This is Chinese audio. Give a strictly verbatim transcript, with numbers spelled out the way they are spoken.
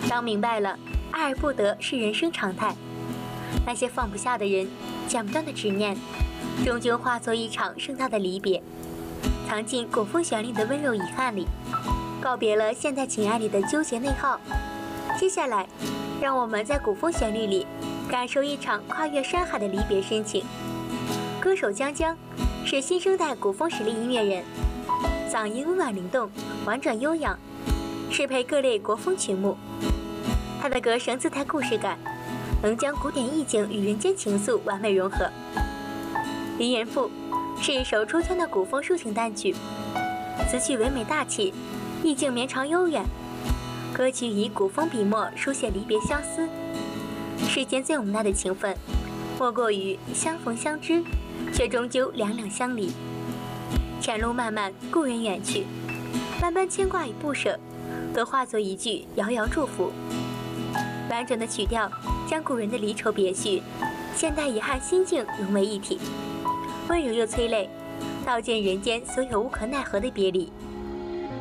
当明白了爱而不得是人生常态，那些放不下的人，剪不断的执念，终究化作一场盛大的离别，藏进古风旋律的温柔遗憾里，告别了现代情爱里的纠结内耗。接下来，让我们在古风旋律里感受一场跨越山海的离别深情。歌手江江是新生代古风实力音乐人，嗓音温婉灵动，婉转悠扬，适配各类国风曲目。他的歌声自带故事感，能将古典意境与人间情愫完美融合。《离人赋》是一首出圈的古风抒情单曲，词曲唯美大气，意境绵长悠远。歌曲以古风笔墨书写离别相思。世间最伟大的情分，莫过于相逢相知，却终究两两相离。前路漫漫，故人远去，万般牵挂与不舍，都化作一句遥遥祝福。婉转的曲调将古人的离愁别绪、现代遗憾心境融为一体，温柔又催泪，道尽人间所有无可奈何的别离。